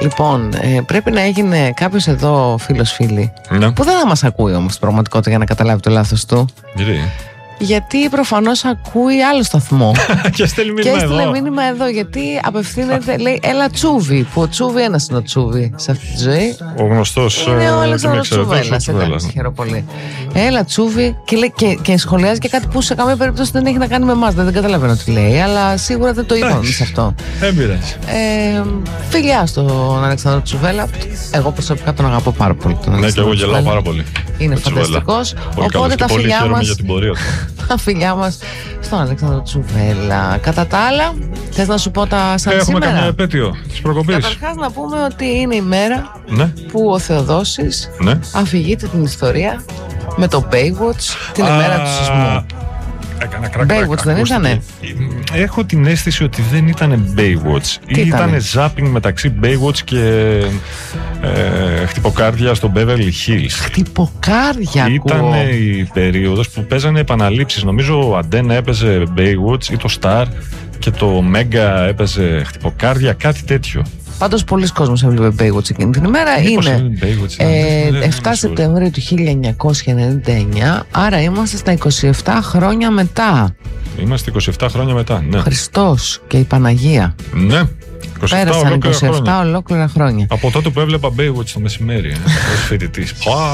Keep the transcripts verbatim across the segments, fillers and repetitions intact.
Λοιπόν, ε, πρέπει να έγινε κάποιος εδώ φίλος φίλη, ναι, που δεν θα μας ακούει όμως στην πραγματικότητα για να καταλάβει το λάθος του. Γιατί? Γιατί προφανώς ακούει άλλο σταθμό. Και στέλνει μήνυμα και έστειλε εδώ. μήνυμα εδώ. Γιατί απευθύνεται, λέει, έλα Τσούβι. Που ο Τσούβι ένας είναι ο Τσούβι σε αυτή τη ζωή. Ο γνωστός. Είναι ο ε, Αλέξανδρος Τσουβέλλας. Εντάξει, χαίρομαι πολύ. Έλα Τσούβι. Και, λέει, και, και σχολιάζει και κάτι που σε καμία περίπτωση δεν έχει να κάνει με εμάς. Δεν, δεν καταλαβαίνω τι λέει. Αλλά σίγουρα δεν το είπαμε σε αυτό. Δεν πειράζει. Ε, φιλιά στον Αλέξανδρο Τσουβέλλα. Εγώ προσωπικά τον αγαπώ πάρα πολύ. Τον ναι, και εγώ γελάω πάρα πολύ. Είναι φανταστικός. Οπότε τα φιλιά μας. Τα φιλιά μας στον Αλέξανδρο Τσουβέλλα. Κατά τα άλλα, θες να σου πω τα σαν Έχουμε σήμερα? καμιά επέτειο της προκοπής. Καταρχάς να πούμε ότι είναι η μέρα, ναι, που ο Θεοδόσης, ναι, αφηγείται την ιστορία με το Baywatch την Α, ημέρα του σεισμού. Έκανα κρακ, Baywatch κρακ, δεν ήτανε? Έχω την αίσθηση ότι δεν ήταν Baywatch. Τι ήτανε zapping μεταξύ Baywatch και ε, χτυποκάρδια στο Beverly Hills. Χτυποκάρδια Ήταν ακούω. η περίοδος που παίζανε επαναλήψεις. Νομίζω ο Αντένα έπαιζε Baywatch ή το Star και το Mega έπαιζε χτυποκάρδια, κάτι τέτοιο. Πάντως πολλοί κόσμος έβλεπε Baywatch εκείνη την ημέρα. Μήπως Είναι Baywatch, ε, δεν εφτά Σεπτεμβρίου του χίλια εννιακόσια ενενήντα εννιά. Άρα είμαστε στα είκοσι επτά χρόνια μετά. Είμαστε είκοσι επτά χρόνια μετά, ναι. Χριστός και η Παναγία. Ναι. είκοσι επτά Πέρασαν ολόκληρα είκοσι επτά χρόνια. ολόκληρα χρόνια. Από τότε που έβλεπα Baywatch το μεσημέρι, ε, ως φοιτητής.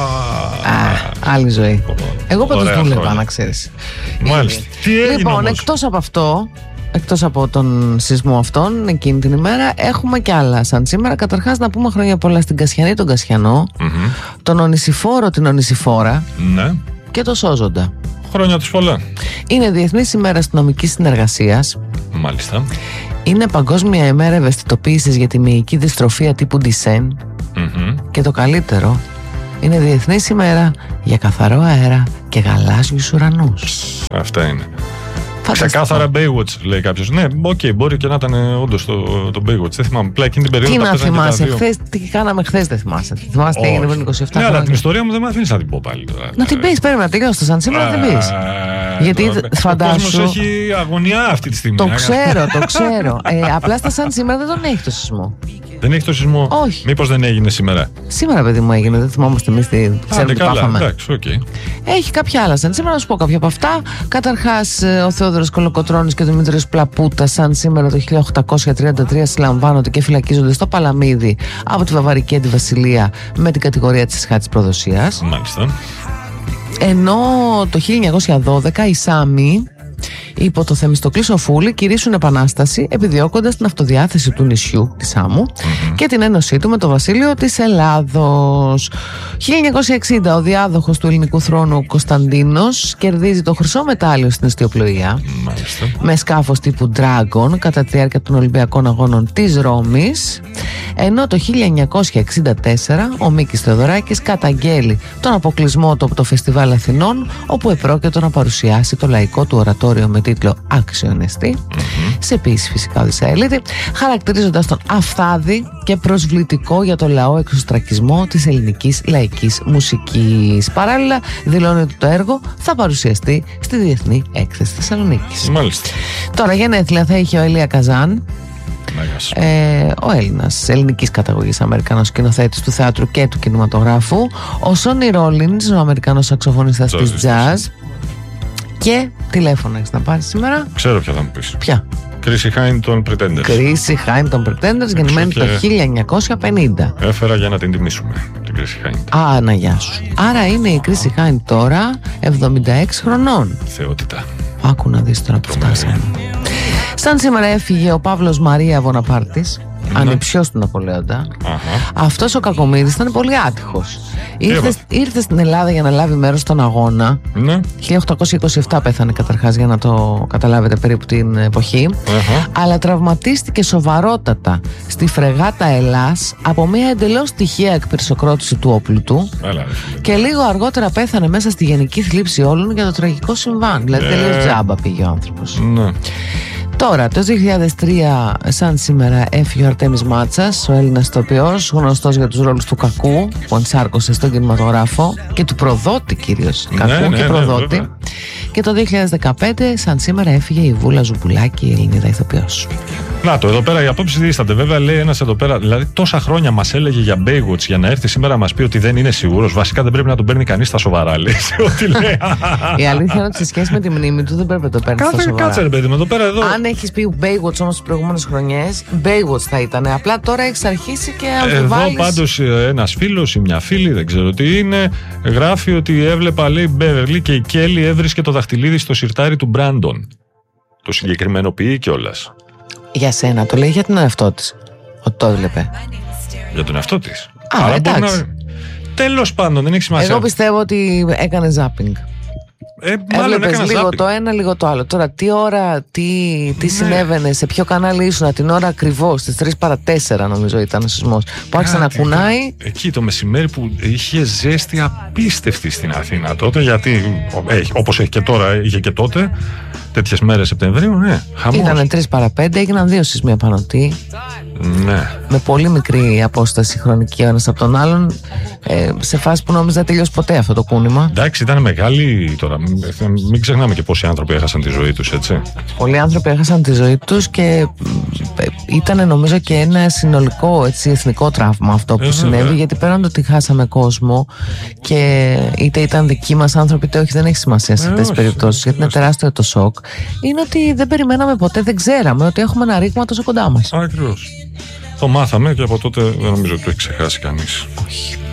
Α, άλλη ζωή. Εγώ πάντως Ωραία δούλευα, χρόνια. να ξέρεις. Μάλιστα. Τι έγινε Λοιπόν, όμως? εκτός από αυτό, εκτός από τον σεισμό αυτόν εκείνη την ημέρα, έχουμε κι άλλα σαν σήμερα. Καταρχάς να πούμε χρόνια πολλά στην Κασιανή τον Κασιανό, Mm-hmm. τον Ονησιφόρο την Ονησιφόρα, Ναι. και το Σώζοντα. Χρόνια τους πολλά. Είναι Διεθνής ημέρα αστυνομικής συνεργασίας. Μάλιστα. Είναι Παγκόσμια ημέρα ευαισθητοποίησης για τη μυϊκή δυστροφία τύπου Ντισέν. Mm-hmm. Και το καλύτερο, είναι Διεθνής ημέρα για καθαρό αέρα και γαλάζιους ουρανούς. Αυτά είναι. Φανταστικό. Ξεκάθαρα Baywatch, λέει κάποιος. Ναι, οκ, okay, μπορεί και να ήταν όντως το, το Baywatch. Δεν θυμάμαι. Πλά εκείνη την περίοδο. Τι τα να παίζανε και τα θυμάσαι, δύο. χθες, τι κάναμε χθες δεν θυμάσαι. Θυμάσαι τι έγινε πριν είκοσι επτά Ναι, αλλά την χρόνια. ιστορία μου δεν με αφήνεις να την πω πάλι τώρα. Να την πεις, πρέπει να τελειώσει το σαν σήμερα, να την πεις. Γιατί τώρα, φαντάσου. Ο κόσμος έχει αγωνιά αυτή τη στιγμή. Το ξέρω, το ξέρω. Ε, απλά στα σαν σήμερα δεν τον έχει το σεισμό. Δεν έχει το σεισμό. Όχι. Μήπως δεν έγινε σήμερα? Σήμερα, παιδί μου, έγινε. Δεν θυμόμαστε εμείς τι ξέρουμε τι πάθαμε. Εντάξει, okay. Έχει κάποια άλλα σαν σήμερα, να σου πω κάποια από αυτά. Καταρχάς, ο Θεόδωρος Κολοκοτρώνης και ο Δημήτριος Πλαπούτα, σαν σήμερα το χίλια οκτακόσια τριάντα τρία, συλλαμβάνονται και φυλακίζονται στο Παλαμίδι από τη Βαβαρική Αντιβασιλεία με την κατηγορία της εσχάτης προδοσίας. Μάλιστα. Ενώ το χίλια εννιακόσια δώδεκα οι Σάμοι υπό το Θεμιστοκλή Σοφούλη κηρύσσουν επανάσταση επιδιώκοντας την αυτοδιάθεση του νησιού της Σάμου mm-hmm. και την ένωσή του με το βασίλειο της Ελλάδος. χίλια εννιακόσια εξήντα ο διάδοχος του ελληνικού θρόνου Κωνσταντίνος κερδίζει το χρυσό μετάλλιο στην ιστιοπλοεία Μάλιστα. με σκάφος τύπου Dragon κατά τη διάρκεια των Ολυμπιακών Αγώνων της Ρώμης. Ενώ το χίλια εννιακόσια εξήντα τέσσερα ο Μίκης Θεοδωράκης καταγγέλει τον αποκλεισμό του από το Φεστιβάλ Αθηνών, όπου επρόκειτο να παρουσιάσει το λαϊκό του ορατόριο με τίτλο Αξιονεστή, mm-hmm. σε ποίηση φυσικά Οδυσσαηλίτη, χαρακτηρίζοντας τον αφθάδη και προσβλητικό για το λαό εξωστρακισμό της ελληνικής λαϊκής μουσικής. Παράλληλα δηλώνει ότι το έργο θα παρουσιαστεί στη Διεθνή Έκθεση Θεσσαλονίκης. Μάλιστα. Τώρα γενέθλια θα είχε ο Ελία Καζάν, Ε, ο Έλληνας ελληνικής καταγωγής Αμερικανός σκηνοθέτης του θεάτρου και του κινηματογράφου, ο Σόνι Ρόλινς, ο Αμερικανός σαξοφωνιστάς της jazz. Και τηλέφωνο έχεις να πάρεις σήμερα? Ξέρω ποια θα μου πεις. Ποια? Κρίση Χάιν των Pretenders. Κρίση Χάιν των Pretenders, γεννημένη το χίλια εννιακόσια πενήντα. Έφερα για να την τιμήσουμε την Κρίση Χάιν. Α, να γεια σου. Άρα είναι η Κρίση Χάιν τώρα εβδομήντα έξι χρονών. Θεότητα. Άκου να δεις τώρα που φτάσαμε. Σαν σήμερα έφυγε ο Παύλος Μαρία Βοναπάρτης, ναι. ανιψιός του Ναπολέοντα. Αχα. Αυτός ο κακομοίρης ήταν πολύ άτυχος. Ήρθε, ήρθε στην Ελλάδα για να λάβει μέρος στον αγώνα. Ναι. χίλια οκτακόσια είκοσι επτά πέθανε καταρχάς, για να το καταλάβετε περίπου την εποχή. Αχα. Αλλά τραυματίστηκε σοβαρότατα στη φρεγάτα Ελλάς από μια εντελώς τυχαία εκπυρσοκρότηση του όπλου του. Έλα, και λίγο αργότερα πέθανε μέσα στη γενική θλίψη όλων για το τραγικό συμβάν. Δηλαδή, ε... τελείως τζάμπα πήγε ο άνθρωπος. Ναι. Τώρα, το δύο χιλιάδες τρία, σαν σήμερα, έφυγε ο Αρτέμις Μάτσας, ο Έλληνας ηθοποιός, γνωστός για τους ρόλους του κακού, που ενσάρκωσε στον κινηματογράφο, και του προδότη κυρίως. Ναι, κακού ναι, και ναι, προδότη. ναι, και το δύο χιλιάδες δεκαπέντε, σαν σήμερα, έφυγε η Βούλα Ζουμπουλάκη, η Ελληνίδα ηθοποιός. Να το, εδώ πέρα η απόψη δίστανται. Βέβαια, λέει ένας εδώ πέρα, δηλαδή τόσα χρόνια μας έλεγε για Baywatch για να έρθει σήμερα να μας πει ότι δεν είναι σίγουρος. Βασικά δεν πρέπει να τον παίρνει κανείς στα σοβαρά, λέει. Ό,τι λέει. Η αλήθεια είναι ότι σε σχέση με τη μνήμη του δεν πρέπει να το παίρνει στα σοβαρά. Κάτσε, ρε παιδί μου, εδώ πέρα εδώ. Αν έχεις πει Baywatch όμως τις προηγούμενες χρονιές, Baywatch θα ήταν. Απλά τώρα έχεις αρχίσει και αμφιβάλλεις. Εδώ πάντως ένας φίλος ή μια φίλη, δεν ξέρω τι είναι, γράφει ότι έβλεπα, λέει, Beverly και η Kelly έβρισκε το δαχτυλίδι στο σιρτάρι του Brandon. Το συγκεκριμενοποιεί κιόλας. Για σένα, το λέει για τον εαυτό της. Ότι το έβλεπε. Για τον εαυτό της. Α, Άρα εντάξει. Να... Τέλος πάντων, δεν έχει σημασία. Εγώ πιστεύω ότι έκανε zapping. Ε, μάλλον Έβλεπες λίγο zapping. Το ένα, λίγο το άλλο. Τώρα, τι ώρα, τι, τι ναι. συνέβαινε, σε ποιο κανάλι ήσουν την ώρα ακριβώς, στις τρεις παρά τέσσερα νομίζω ήταν ο σεισμός. Που άρχισε να κουνάει. Εκεί το μεσημέρι που είχε ζέστη απίστευτη στην Αθήνα τότε, γιατί όπως έχει και τώρα, είχε και τότε. Τέτοιες μέρες Σεπτεμβρίου, ναι. Χαμός. Ήτανε τρεις παρά πέντε, έγιναν δύο σεισμοί απάνω. Τι. Ναι. Με πολύ μικρή απόσταση χρονική ο ένας από τον άλλον, ε, σε φάση που νόμιζα τελειώσει ποτέ αυτό το κούνημα. Εντάξει, ήταν μεγάλη τώρα. Μην ξεχνάμε και πόσοι άνθρωποι έχασαν τη ζωή τους, έτσι. Πολλοί άνθρωποι έχασαν τη ζωή τους και ήταν νομίζω και ένα συνολικό, έτσι, εθνικό τραύμα αυτό που ε, συνέβη. Βέβαια. Γιατί πέραν το ότι χάσαμε κόσμο και είτε ήταν δικοί μας άνθρωποι είτε όχι, δεν έχει σημασία σε αυτές τις περιπτώσεις, γιατί είναι τεράστιο το σοκ. Είναι ότι δεν περιμέναμε ποτέ, δεν ξέραμε ότι έχουμε ένα ρήγμα τόσο κοντά μας. Ακριβώς. Το μάθαμε και από τότε δεν νομίζω ότι το έχει ξεχάσει κανείς. Όχι.